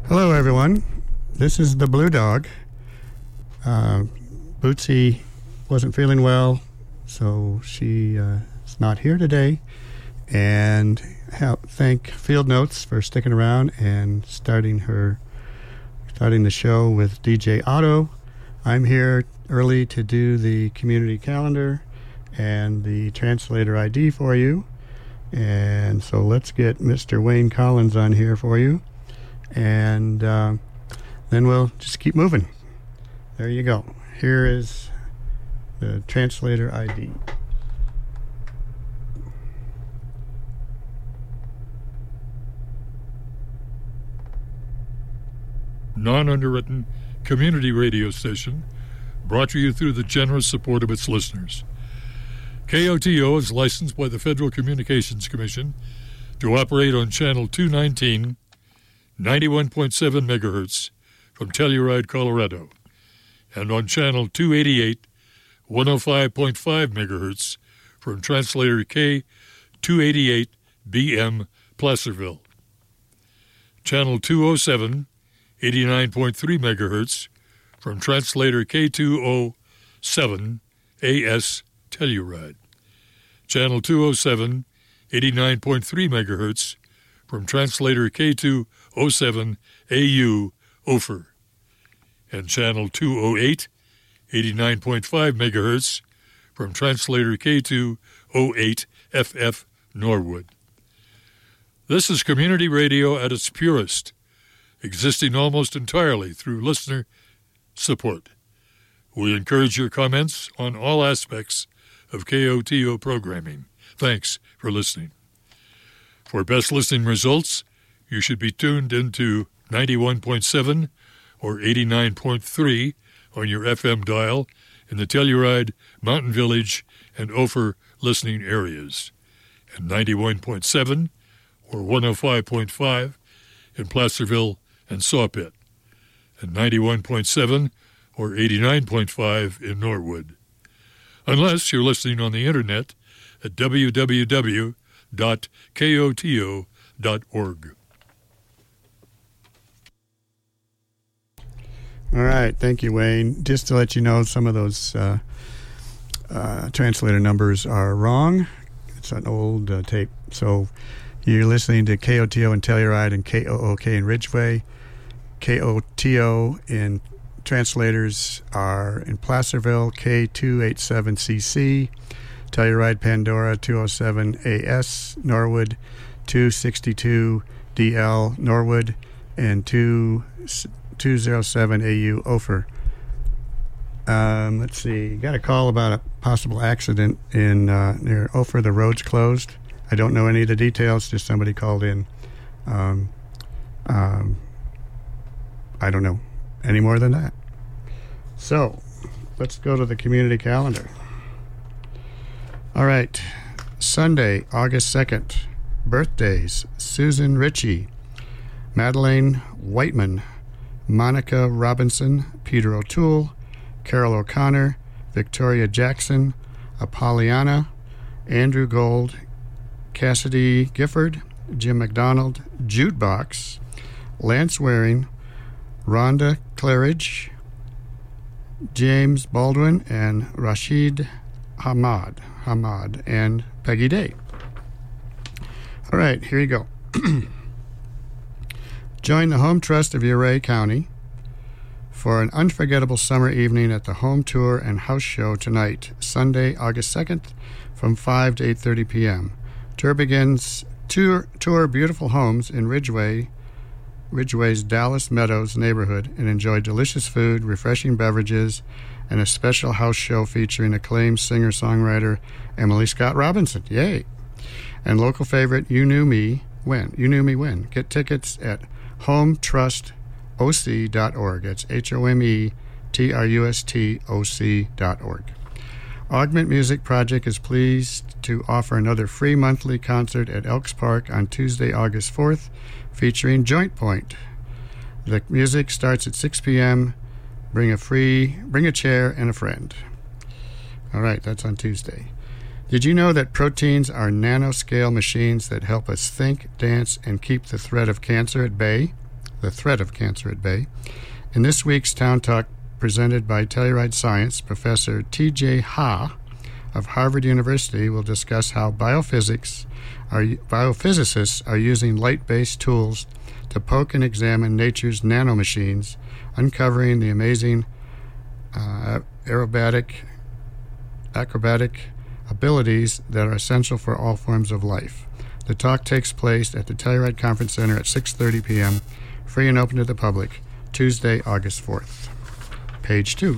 Hello, everyone. This is the Blue Dog. Bootsy wasn't feeling well, so she is not here today. And thank Field Notes for sticking around and starting the show with DJ Otto. I'm here early to do the community calendar and the translator ID for you. And so let's get Mr. Wayne Collins on here for you. And then we'll just keep moving. There you go. Here is the translator ID. Non-underwritten community radio station brought to you through the generous support of its listeners. KOTO is licensed by the Federal Communications Commission to operate on Channel 219, 91.7 megahertz from Telluride, Colorado, and on Channel 288, 105.5 megahertz from translator K288BM Placerville. Channel 207, 89.3 megahertz from translator K207AS Telluride. Channel 207, 89.3 megahertz from translator K207AU Ophir. And channel 208, 89.5 megahertz from translator K208FF Norwood. This is community radio at its purest, existing almost entirely through listener support. We encourage your comments on all aspects of KOTO programming. Thanks for listening. For best listening results, you should be tuned into 91.7 or 89.3 on your FM dial in the Telluride, Mountain Village, and Ophir listening areas, and 91.7 or 105.5 in Placerville and Sawpit, and 91.7 or 89.5 in Norwood. Unless you're listening on the internet at www.koto.org. All right, thank you, Wayne. Just to let you know, some of those translator numbers are wrong. It's an old tape. So you're listening to KOTO in Telluride and KOOK in Ridgeway. KOTO in translators are in Placerville, K287CC, Telluride, Pandora, 207AS, Norwood, 262DL, Norwood, and 207AU, Ophir. Let's see. Got a call about a possible accident in near Ophir. The road's closed. I don't know any of the details. Just somebody called in. I don't know any more than that. So, let's go to the community calendar. All right. Sunday, August 2nd. Birthdays: Susan Ritchie, Madeleine Whiteman, Monica Robinson, Peter O'Toole, Carol O'Connor, Victoria Jackson, Apollyanna, Andrew Gold, Cassidy Gifford, Jim McDonald, Jukebox, Lance Waring, Rhonda Claridge, James Baldwin, and Rashid Hamad, and Peggy Day. All right, here you go. Join the Home Trust of Ouray County for an unforgettable summer evening at the Home Tour and House Show tonight, Sunday, August 2nd, from 5 to 8:30 p.m. Tour begins. Tour beautiful homes in Ridgeway's Dallas Meadows neighborhood and enjoy delicious food, refreshing beverages, and a special house show featuring acclaimed singer-songwriter Emily Scott Robinson. Yay! And local favorite You Knew Me When. Get tickets at hometrust.oc.org. That's HOMETRUSTOC.org. Augment Music Project is pleased to offer another free monthly concert at Elks Park on Tuesday, August 4th, featuring Joint Point. The music starts at 6 p.m. Bring a chair and a friend. All right, that's on Tuesday. Did you know that proteins are nanoscale machines that help us think, dance, and keep the threat of cancer at bay? the threat of cancer at bay. In this week's Town Talk, presented by Telluride Science, Professor T.J. Ha of Harvard University will discuss how biophysicists are using light-based tools to poke and examine nature's nanomachines, uncovering the amazing acrobatic abilities that are essential for all forms of life. The talk takes place at the Telluride Conference Center at 6:30 p.m., free and open to the public, Tuesday, August 4th. Page 2.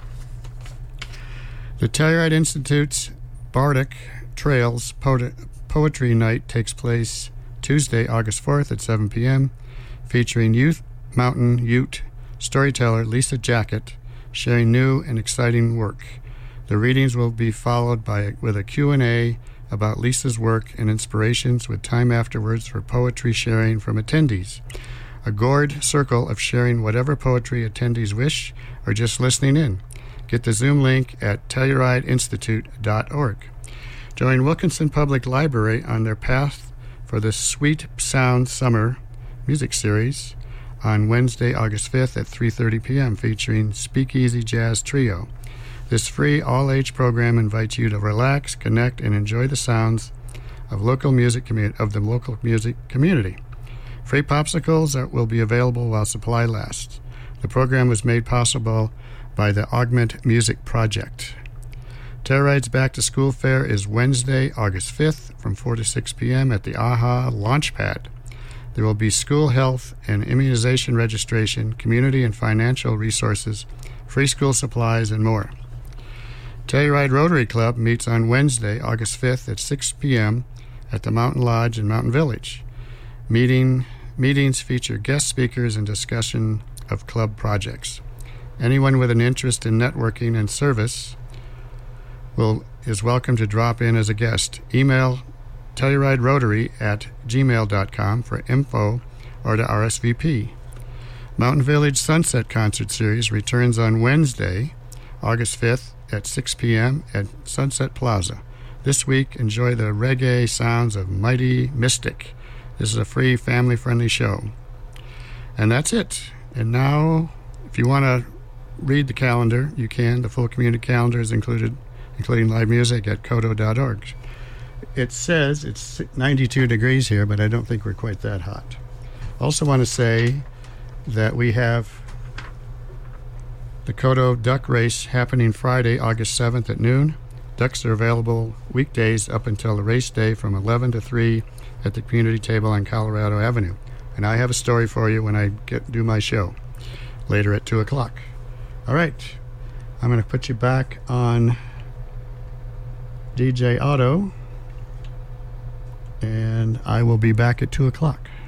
The Telluride Institute's Bardic Trails Poetry Night takes place Tuesday, August 4th at 7 p.m., featuring youth mountain Ute storyteller Lisa Jacket sharing new and exciting work. The readings will be followed with a Q&A about Lisa's work and inspirations, with time afterwards for poetry sharing from attendees. A gourd circle of sharing whatever poetry attendees wish or just listening in. Get the Zoom link at Tellurideinstitute.org. Join Wilkinson Public Library on their path for the Sweet Sound Summer music series on Wednesday, August 5th at 3:30 p.m., featuring Speakeasy Jazz Trio. This free all-age program invites you to relax, connect, and enjoy the sounds of the local music community. Free popsicles will be available while supply lasts. The program was made possible by the Augment Music Project. Telluride's Back to School Fair is Wednesday, August 5th from 4 to 6 p.m. at the AHA Launchpad. There will be school health and immunization registration, community and financial resources, free school supplies, and more. Telluride Rotary Club meets on Wednesday, August 5th at 6 p.m. at the Mountain Lodge in Mountain Village. Meetings feature guest speakers and discussion of club projects. Anyone with an interest in networking and service is welcome to drop in as a guest. Email TellurideRotary@gmail.com for info or to RSVP. Mountain Village Sunset Concert Series returns on Wednesday, August 5th at 6 p.m. at Sunset Plaza. This week, enjoy the reggae sounds of Mighty Mystic. This is a free, family-friendly show. And that's it. And now, if you want to read the calendar, you can. The full community calendar is including live music at kodo.org. It says it's 92 degrees here, but I don't think we're quite that hot. Also want to say that we have the Kodo Duck Race happening Friday, August 7th at noon. Ducks are available weekdays up until the race day from 11 to 3 at the community table on Colorado Avenue. And I have a story for you when I do my show later at 2 o'clock. All right. I'm going to put you back on DJ Otto, and I will be back at 2 o'clock.